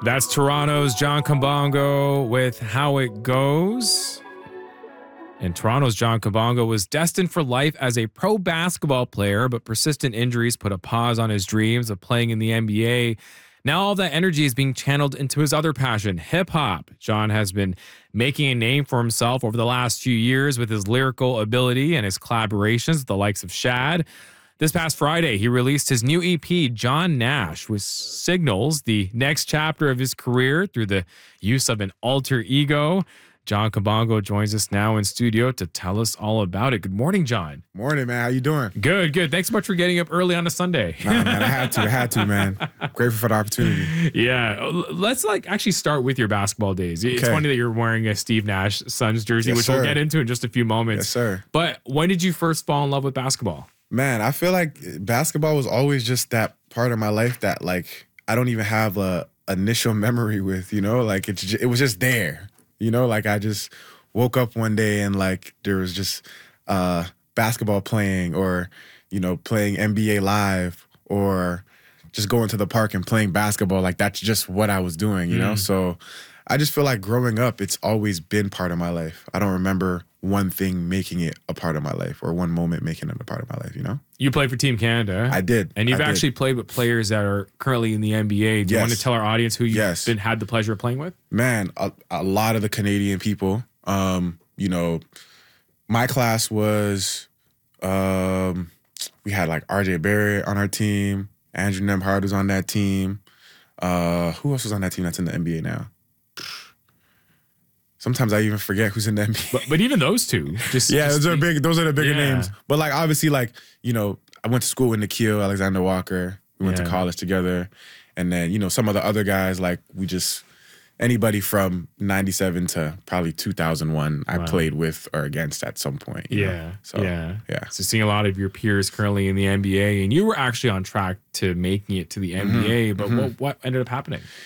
That's Toronto's John Kabongo with How It Goes. And Toronto's John Kabongo was destined for life as a pro basketball player, but persistent injuries put a pause on his dreams of playing in the NBA. Now all that energy is being channeled into his other passion, hip hop. John has been making a name for himself over the last few years with his lyrical ability and his collaborations with the likes of Shad. This past Friday, he released his new EP, John Nash, which signals the next chapter of his career through the use of an alter ego. John Kabongo joins us now in studio to tell us all about it. Good morning, John. Morning, man. How you doing? Good, good. Thanks so much for getting up early on a Sunday. Nah, man, I had to, man. Grateful for the opportunity. Yeah. Let's actually start with your basketball days. It's Okay. funny that you're wearing a Steve Nash Suns jersey, Yes, which we'll sir. get into in just a few moments. Yes, sir. But when did you first fall in love with basketball? Man, I feel like basketball was always just that part of my life that like I don't even have a initial memory with, like it was just there, like I just woke up one day and like there was just basketball playing or, playing NBA Live or just going to the park and playing basketball. Like that's just what I was doing, So I just feel like growing up, it's always been part of my life. I don't remember one thing making it a part of my life or one moment making it a part of my life, You played for Team Canada. I did. And you've I did. actually played with players that are currently in the NBA. Do you Yes. want to tell our audience who you've Yes. had the pleasure of playing with? Man, a lot of the Canadian people, my class was, we had like RJ Barrett on our team. Andrew Nembhard was on that team. Who else was on that team that's in the NBA now? Sometimes I even forget who's in the NBA. But even those two, just Those are the bigger Yeah. names. But like obviously, like, I went to school with Nikhil Alexander Walker. We went to Yeah. college together. And then, some of the other guys, like anybody from 97 to probably 2001, I played with or against at some point. you know? Yeah. So, yeah. yeah. So seeing a lot of your peers currently in the NBA, and you were actually on track to making it to the NBA, but what ended up happening?